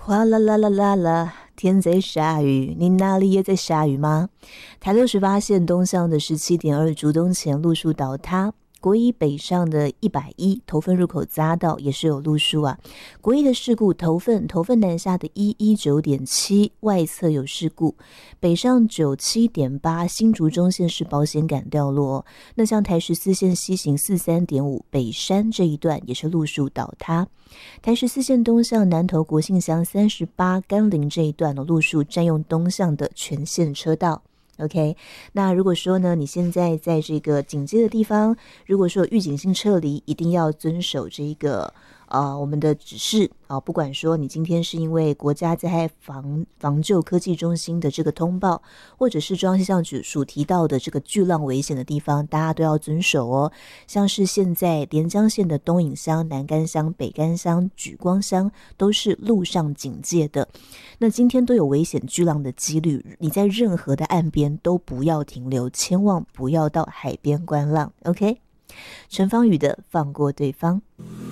哗啦啦啦啦啦，天在下雨，你那里也在下雨吗？台68线东向的17.2竹东前路树倒塌，国一北上的110头份入口匝道也是有路树啊。国一的事故，头份南下的119.7外侧有事故，北上97.8新竹中线是保险杆掉落。那像台14线西行43.5北山这一段也是路树倒塌。台14线东向南投国姓乡38甘霖这一段的路树占用东向的全线车道。OK， 那如果说呢，你现在在这个警戒的地方，如果说预警性撤离，一定要遵守这个我们的指示啊，不管说你今天是因为国家灾害防救科技中心的这个通报，或者是中央气象局所提到的这个巨浪危险的地方，大家都要遵守哦。像是现在连江县的东引乡、南干乡、北干乡、莒光乡都是陆上警戒的。那今天都有危险巨浪的几率，你在任何的岸边都不要停留，千万不要到海边观浪。OK， 陈芳宇的放过对方。